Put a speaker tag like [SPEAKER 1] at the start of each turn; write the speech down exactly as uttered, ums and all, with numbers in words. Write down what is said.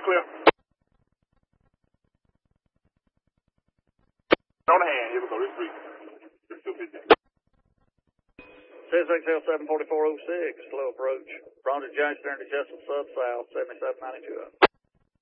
[SPEAKER 1] clear. On the hand, here we go, this three.
[SPEAKER 2] C S X L seven forty-four oh six, slow approach. Bronze Junction, adjustment sub south, seventy-seven ninety-two.